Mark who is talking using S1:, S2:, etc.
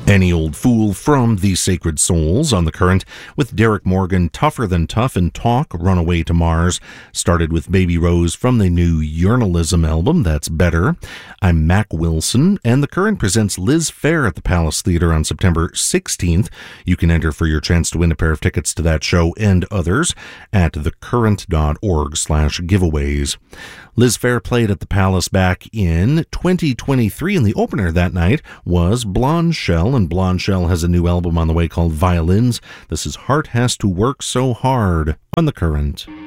S1: Any Old Fool from The Sacred Souls on The Current, with Derek Morgan, Tougher Than Tough, and Talk, Runaway to Mars. Started with Baby Rose from the new Journalism album, That's Better. I'm Mac Wilson, and The Current presents Liz Phair at the Palace Theatre on September 16th. You can enter for your chance to win a pair of tickets to that show and others at thecurrent.org/giveaways. Liz Phair played at the Palace back in 2023, and the opener that night was Blonde Shell, and Blonde Shell has a new album on the way called Violins. This is Heart Has to Work So Hard on The Current.